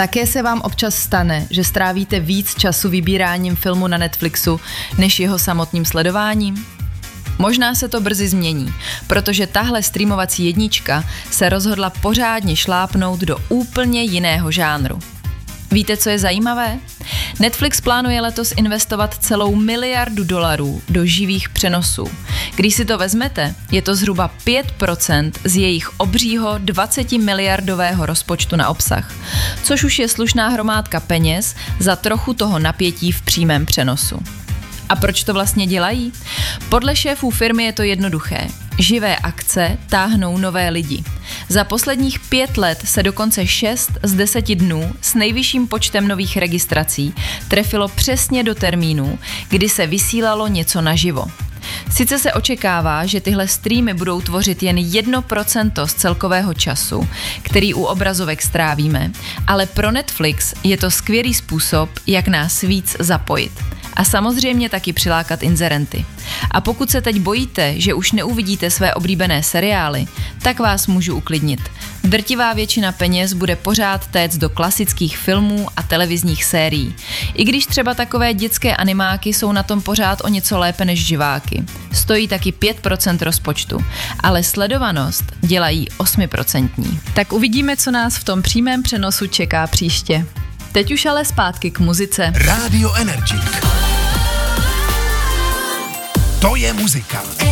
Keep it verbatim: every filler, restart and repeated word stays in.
Také se vám občas stane, že strávíte víc času vybíráním filmu na Netflixu, než jeho samotným sledováním? Možná se to brzy změní, protože tahle streamovací jednička se rozhodla pořádně šlápnout do úplně jiného žánru. Víte, co je zajímavé? Netflix plánuje letos investovat celou miliardu dolarů do živých přenosů. Když si to vezmete, je to zhruba pět procent z jejich obřího dvacetimiliardového rozpočtu na obsah, což už je slušná hromádka peněz za trochu toho napětí v přímém přenosu. A proč to vlastně dělají? Podle šéfů firmy je to jednoduché. Živé akce táhnou nové lidi. Za posledních pět let se dokonce šest z deseti dnů s nejvyšším počtem nových registrací trefilo přesně do termínu, kdy se vysílalo něco naživo. Sice se očekává, že tyhle streamy budou tvořit jen jedno procento z celkového času, který u obrazovek strávíme, ale pro Netflix je to skvělý způsob, jak nás víc zapojit. A samozřejmě taky přilákat inzerenty. A pokud se teď bojíte, že už neuvidíte své oblíbené seriály, tak vás můžu uklidnit. Drtivá většina peněz bude pořád téct do klasických filmů a televizních sérií. I když třeba takové dětské animáky jsou na tom pořád o něco lépe než živáky. Stojí taky pět procent rozpočtu, ale sledovanost dělají osm procent. Tak uvidíme, co nás v tom přímém přenosu čeká příště. Teď už ale zpátky k muzice. Rádio Energik. To je muzika.